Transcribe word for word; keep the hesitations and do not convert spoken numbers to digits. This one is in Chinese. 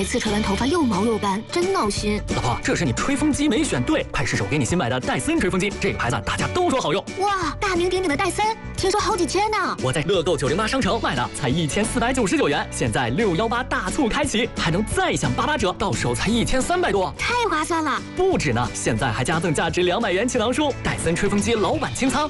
每次吹完头发又毛又干，真闹心。 老婆，这是你吹风机没选对，快试试我给你新买的戴森吹风机，这个牌子大家都说好用。 哇，大名鼎鼎的戴森，听说好几千呢。 我在乐购九零八商城买的，才一千四百九十九元，现在六幺八大促开启，还能再享八八折，到手才一千三百多， 太划算了。 不止呢，现在还加赠价值两百元气囊书，戴森吹风机老板清仓，